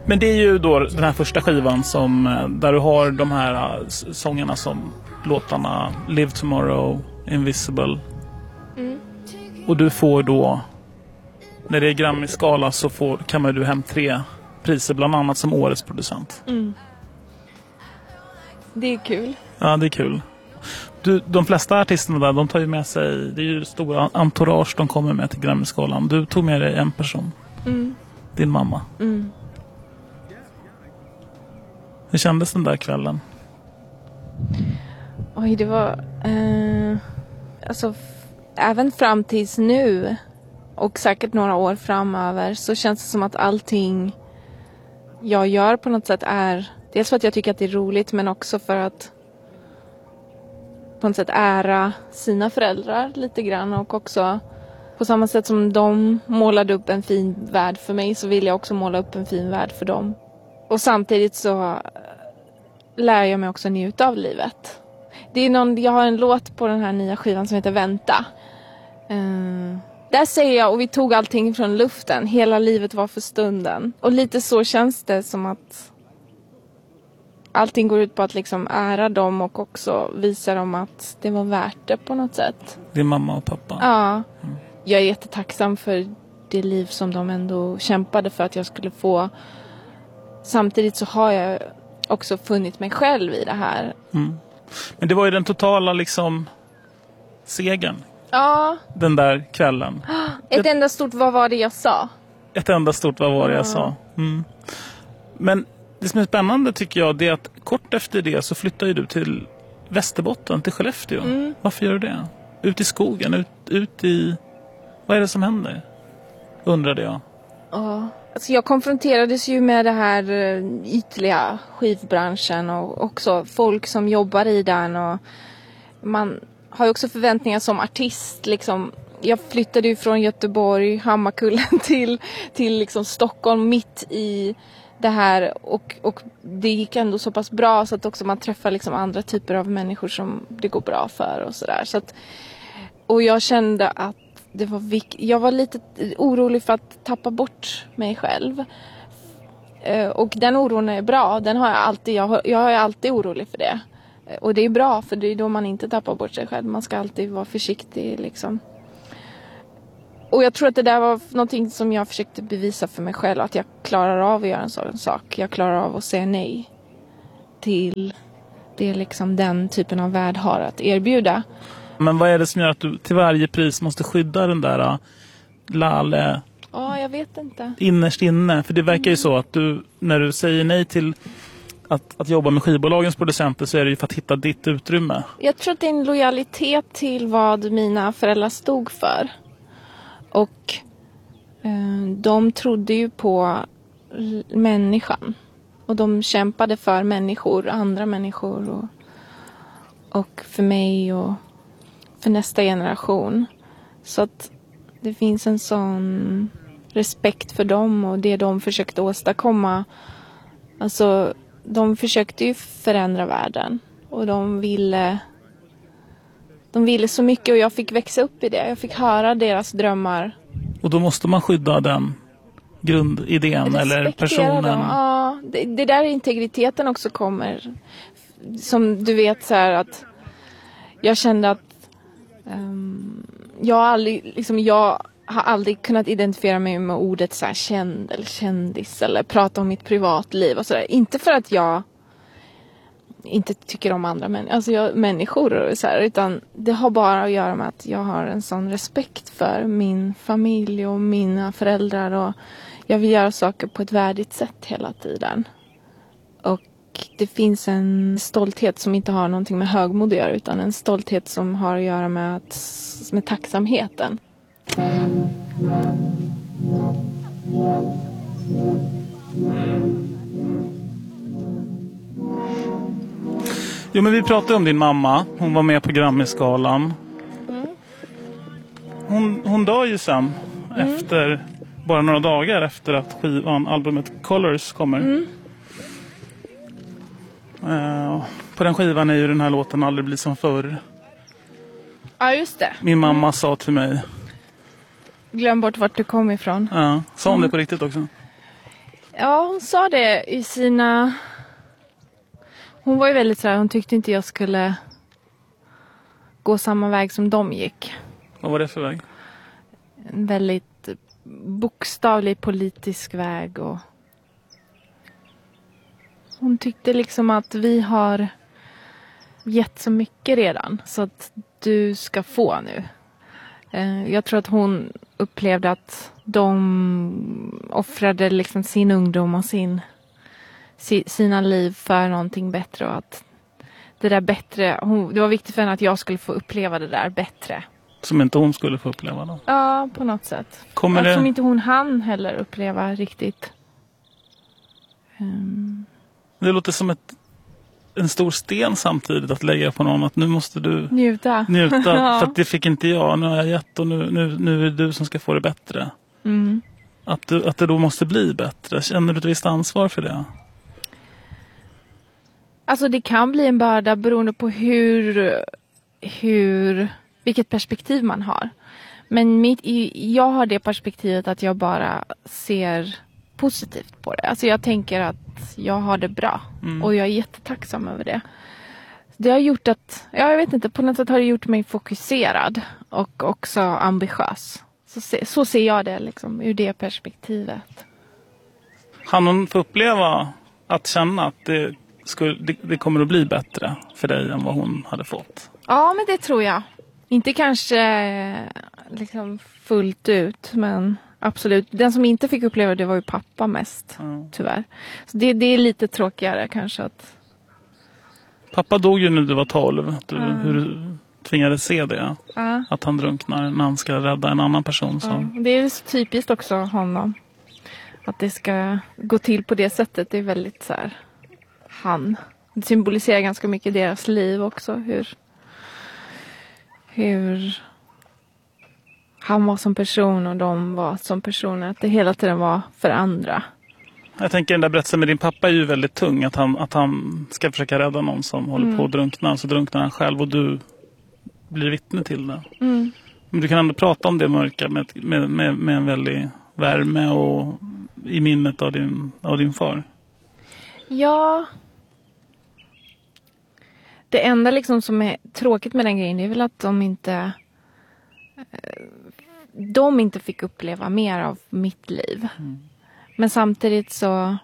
Men det är ju då den här första skivan som, där du har de här sångerna som låtarna Live Tomorrow, Invisible. Och du får då, när det är Grammy-skala så kan du hem 3 priser, bland annat som årets producent. Det är kul. Ja, det är kul. De flesta artisterna där, de tar ju med sig, det är ju stora entourage de kommer med till Grammy-skalan. Du tog med dig en person. Din mamma. Hur kändes den där kvällen? Oj, det var... alltså, även fram tills nu och säkert några år framöver så känns det som att allting jag gör på något sätt är... Dels för att jag tycker att det är roligt, men också för att på något sätt ära sina föräldrar lite grann. Och också på samma sätt som de målade upp en fin värld för mig, så vill jag också måla upp en fin värld för dem. Och samtidigt så lär jag mig också njuta av livet. Jag har en låt på den här nya skivan som heter Vänta. Där säger jag, och vi tog allting från luften. Hela livet var för stunden. Och lite så känns det, som att allting går ut på att liksom ära dem och också visa dem att det var värt det på något sätt. Din mamma och pappa? Ja. Jag är jättetacksam för det liv som de ändå kämpade för att jag skulle få. Samtidigt så har jag också funnit mig själv i det här. Men det var ju den totala liksom segern. Ja. Den där kvällen. Ett enda stort vad var det jag sa? Ett enda stort vad var det jag sa. Men det som är spännande tycker jag, det är att kort efter det så flyttar ju du till Västerbotten, till Skellefteå. Varför gör du det? Ut i skogen, ut i... Vad är det som händer? Undrade jag. Ja. Alltså jag konfronterades ju med det här ytliga skivbranschen och också folk som jobbar i den, och man har ju också förväntningar som artist liksom. Jag flyttade ju från Göteborg, Hammarkullen till liksom Stockholm mitt i det här, och det gick ändå så pass bra så att också man träffar liksom andra typer av människor som det går bra för och sådär. Så att, och jag kände att det var jag var lite orolig för att tappa bort mig själv. Och den oron är bra. Den har jag alltid. Jag är alltid orolig för det. Och det är bra, för det är då man inte tappar bort sig själv. Man ska alltid vara försiktig liksom. Och jag tror att det där var någonting som jag försökte bevisa för mig själv. Att jag klarar av att göra en sån sak. Jag klarar av att säga nej till det liksom den typen av värld har att erbjuda. Men vad är det som gör att du till varje pris måste skydda den där Lale? Ja, jag vet inte. Innerst inne. För det verkar ju så att du, när du säger nej till att jobba med skivbolagens producenter, så är det ju för att hitta ditt utrymme. Jag tror att det är en lojalitet till vad mina föräldrar stod för. Och de trodde ju på människan. Och de kämpade för människor, andra människor. Och för mig och för nästa generation. Så att det finns en sån respekt för dem och det de försökte åstadkomma. Alltså, de försökte ju förändra världen. Och de ville så mycket, och jag fick växa upp i det. Jag fick höra deras drömmar. Och då måste man skydda den grundidén eller personen. Dem. Ja, det där integriteten också kommer. Som du vet så här, att jag kände att jag har aldrig kunnat identifiera mig med ordet så här känd eller kändis eller prata om mitt privatliv och sådär. Inte för att jag inte tycker om andra människor och så här, utan det har bara att göra med att jag har en sån respekt för min familj och mina föräldrar, och jag vill göra saker på ett värdigt sätt hela tiden. Och det finns en stolthet som inte har någonting med högmod att göra, utan en stolthet som har att göra med tacksamheten. Jo, men vi pratade om din mamma. Hon var med på Grammy-skalan. Hon dör ju sen efter bara några dagar efter att albumet Colors kommer. På den skivan är ju den här låten Aldrig bli som förr. Ja, just det. Min mamma sa till mig. Glöm bort vart du kom ifrån. Ja, sa hon det på riktigt också? Ja, hon sa det i sina... Hon var ju väldigt så här, hon tyckte inte jag skulle gå samma väg som de gick. Vad var det för väg? En väldigt bokstavlig politisk väg. Och hon tyckte liksom att vi har gett så mycket redan. Så att du ska få nu. Jag tror att hon upplevde att de offrade liksom sin ungdom och sina liv för någonting bättre. Och att det där bättre, det var viktigt för henne att jag skulle få uppleva det där bättre. Som inte hon skulle få uppleva då? Ja, på något sätt. Som inte hon hann heller uppleva riktigt. Det låter som en stor sten samtidigt att lägga på någon. Att nu måste du njuta. Ja. För att det fick inte jag. Nu har jag gett och nu är det du som ska få det bättre. Mm. Att det då måste bli bättre. Känner du ett visst ansvar för det? Alltså det kan bli en börda beroende på vilket perspektiv man har. Men jag har det perspektivet att jag bara ser positivt på det. Alltså jag tänker att jag har det bra. Och jag är jättetacksam över det. Det har gjort att, jag vet inte, på något sätt har det gjort mig fokuserad och också ambitiös. Så ser jag det liksom, ur det perspektivet. Han hon få uppleva att känna att det kommer att bli bättre för dig än vad hon hade fått? Ja, men det tror jag. Inte kanske liksom fullt ut, men absolut. Den som inte fick uppleva det var ju pappa mest, tyvärr. Så det är lite tråkigare kanske att... Pappa dog ju när du var 12. Hur du tvingades se det? Att han drunknar när han ska rädda en annan person. Det är så typiskt också honom. Att det ska gå till på det sättet. Det är väldigt så här... Det symboliserar ganska mycket deras liv också. Hur han var som person och de var som personer. Att det hela tiden var för andra. Jag tänker den där berättelsen med din pappa är ju väldigt tung. Att han ska försöka rädda någon som håller på att drunkna. Så drunknar han själv och du blir vittne till det. Men du kan ändå prata om det mörka med en väldig värme och i minnet av din far. Ja... Det enda liksom som är tråkigt med den grejen är väl att de inte fick uppleva mer av mitt liv. Men samtidigt så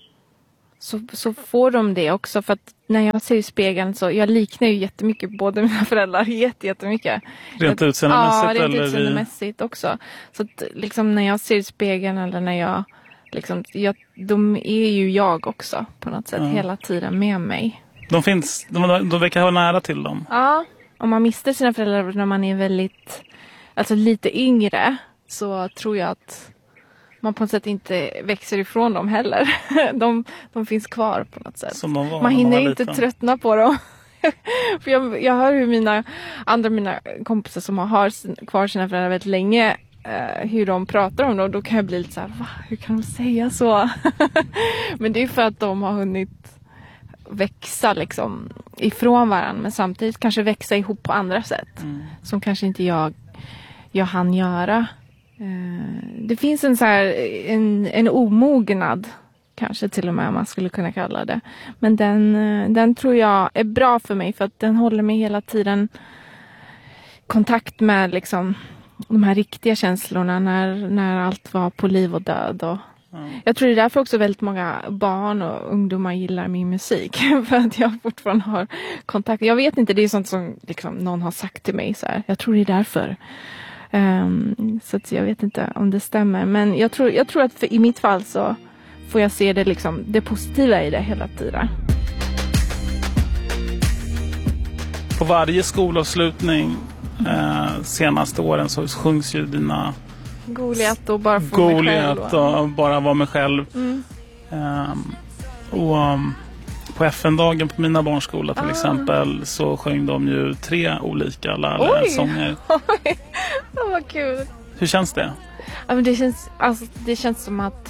får de det också. För att när jag ser i spegeln så jag liknar ju jättemycket båda mina föräldrar jättemycket. Rent utseendemässigt? Ja, rent utseendemässigt också. Så att liksom när jag ser i spegeln eller när jag liksom, de är ju jag också på något sätt hela tiden med mig. De verkar ha nära till dem. Ja, om man mister sina föräldrar när man är lite yngre så tror jag att man på något sätt inte växer ifrån dem heller. De finns kvar på något sätt. Man hinner inte tröttna på dem. För jag hör hur mina kompisar som har kvar sina föräldrar väldigt länge hur de pratar om det och då kan jag bli lite så här, va? Hur kan de säga så? Men det är för att de har hunnit växa liksom ifrån varandra men samtidigt kanske växa ihop på andra sätt som kanske inte jag hann göra. Det finns en så här en omognad kanske till och med man skulle kunna kalla det. Men den tror jag är bra för mig för att den håller mig hela tiden kontakt med liksom de här riktiga känslorna när allt var på liv och död och jag tror det är därför också väldigt många barn och ungdomar gillar min musik. För att jag fortfarande har kontakt. Jag vet inte, det är sånt som liksom, någon har sagt till mig. Så här. Jag tror det är därför. Så att jag vet inte om det stämmer. Men jag tror att i mitt fall så får jag se det, liksom, det positiva i det hela tiden. På varje skolavslutning senaste åren så sjungs ju dina... Goliat och bara få mig själv. Och bara vara mig själv. Och på FN-dagen på mina barnskola till exempel så sjöng de ju 3 olika sånger. Oj, det var kul. Hur känns det? Ja, men det känns som att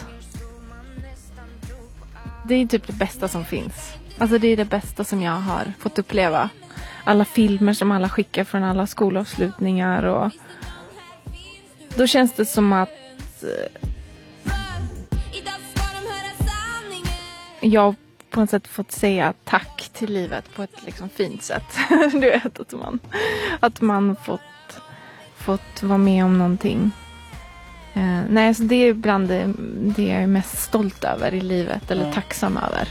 det är typ det bästa som finns. Alltså det är det bästa som jag har fått uppleva. Alla filmer som alla skickar från alla skolavslutningar och då känns det som att jag på något sätt fått säga tack till livet på ett liksom fint sätt. Du vet, att man fått vara med om någonting. Nej, så det är bland det jag är mest stolt över i livet, eller tacksam över.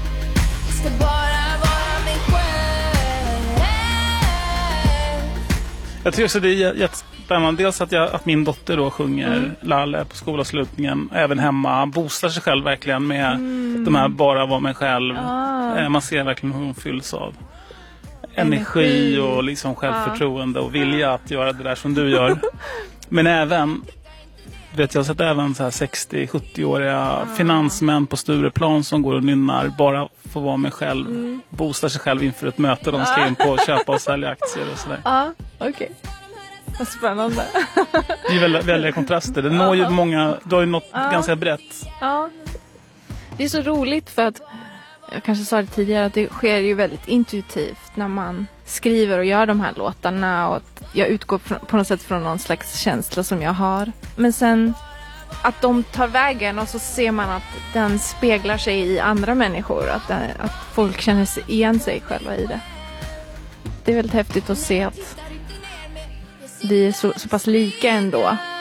Jag tycker också det är jättespännande. Dels att min dotter då sjunger Lalle på skolavslutningen, även hemma, boostar sig själv verkligen med de här bara vara mig själv. Man ser verkligen hur hon fylls av energi och liksom självförtroende och vilja att göra det där som du gör. Men även, vet jag har sett även så här 60-70-åriga finansmän på Stureplan som går och nynnar bara för att vara med själv, boostar sig själv inför ett möte de ska in på och köpa och sälja aktier och sådär. Ja, okej. Vad spännande. Det är väldigt kontraster. Det når ju många, du har ju nått ganska brett. Ja. Det är så roligt för att, jag kanske sa det tidigare, att det sker ju väldigt intuitivt när man skriver och gör de här låtarna, och att jag utgår på något sätt från någon slags känsla som jag har. Men sen att de tar vägen och så ser man att den speglar sig i andra människor, att folk känner igen sig själva i det. Det är väldigt häftigt att se att vi är så pass lika ändå.